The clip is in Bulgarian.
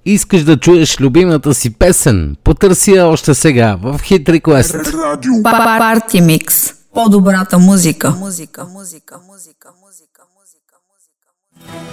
Искаш да чуеш любимата си песен? Потърси я още сега в Hit Request. Парти микс. По-добрата музика.